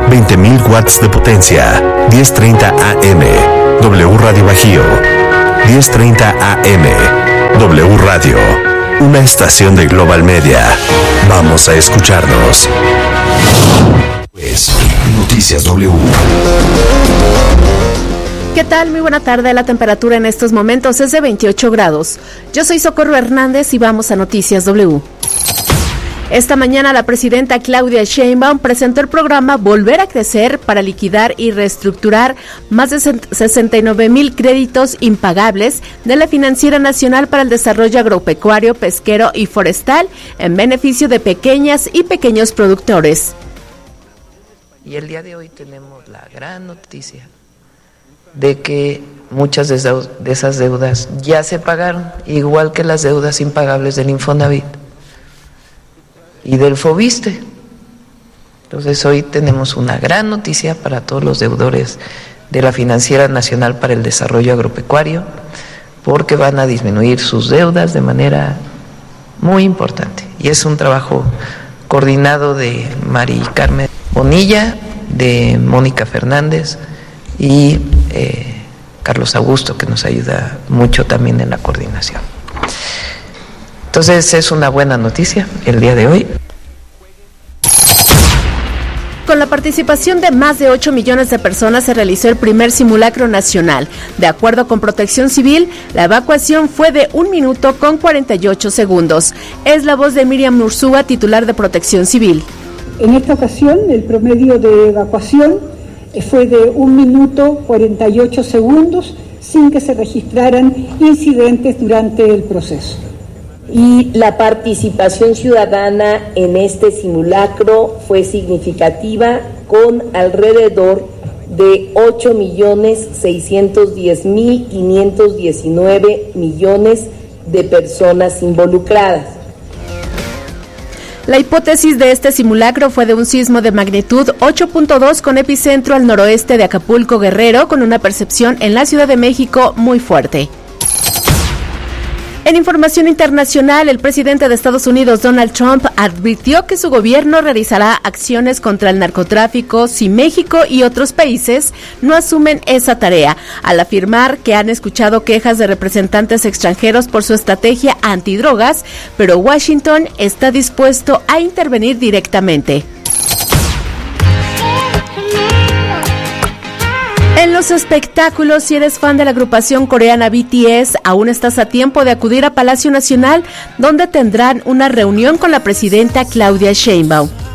20.000 watts de potencia. 1030 AM. W Radio Bajío. 1030 AM. W Radio. Una estación de Global Media. Vamos a escucharnos. Noticias W. ¿Qué tal? Muy buena tarde. La temperatura en estos momentos es de 28 grados. Yo soy Socorro Hernández y vamos a Noticias W. Esta mañana la presidenta Claudia Sheinbaum presentó el programa Volver a Crecer para liquidar y reestructurar más de 69,000 créditos impagables de la Financiera Nacional para el Desarrollo Agropecuario, Pesquero y Forestal en beneficio de pequeñas y pequeños productores. Y el día de hoy tenemos la gran noticia de que muchas de esas deudas ya se pagaron, igual que las deudas impagables del Infonavit y del Fobiste. Entonces hoy tenemos una gran noticia para todos los deudores de la Financiera Nacional para el Desarrollo Agropecuario, porque van a disminuir sus deudas de manera muy importante. Y es un trabajo coordinado de Mari Carmen Bonilla, de Mónica Fernández y Carlos Augusto, que nos ayuda mucho también en la coordinación. Entonces es una buena noticia el día de hoy. Con la participación de más de 8 millones de personas se realizó el primer simulacro nacional. De acuerdo con Protección Civil, la evacuación fue de 1 minuto con 48 segundos. Es la voz de Miriam Ursúa, titular de Protección Civil. En esta ocasión, el promedio de evacuación fue de 1 minuto 48 segundos, sin que se registraran incidentes durante el proceso. Y la participación ciudadana en este simulacro fue significativa, con alrededor de 8.610.519 millones de personas involucradas. La hipótesis de este simulacro fue de un sismo de magnitud 8.2 con epicentro al noroeste de Acapulco, Guerrero, con una percepción en la Ciudad de México muy fuerte. En información internacional, el presidente de Estados Unidos, Donald Trump, advirtió que su gobierno realizará acciones contra el narcotráfico si México y otros países no asumen esa tarea, al afirmar que han escuchado quejas de representantes extranjeros por su estrategia antidrogas, pero Washington está dispuesto a intervenir directamente. En los espectáculos, si eres fan de la agrupación coreana BTS, aún estás a tiempo de acudir a Palacio Nacional, donde tendrán una reunión con la presidenta Claudia Sheinbaum.